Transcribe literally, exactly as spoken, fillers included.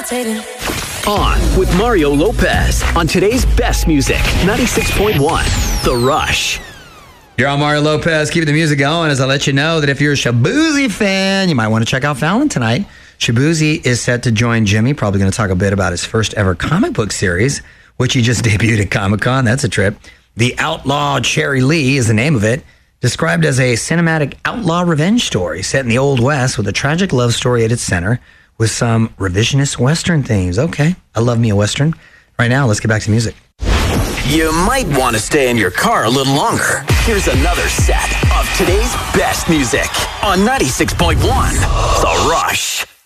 levitating. On with Mario Lopez on today's best music, ninety-six point one, The Rush. You're on Mario Lopez. Keep the music going as I let you know that if you're a Shaboozey fan, you might want to check out Fallon tonight. Shaboozey is set to join Jimmy, probably going to talk a bit about his first ever comic book series, which he just debuted at Comic-Con. That's a trip. The Outlaw Cherry Lee is the name of it, described as a cinematic outlaw revenge story set in the Old West with a tragic love story at its center with some revisionist Western themes. Okay, I love me a Western. Right now, let's get back to music. You might want to stay in your car a little longer. Here's another set of today's best music on ninety-six point one, The Rush.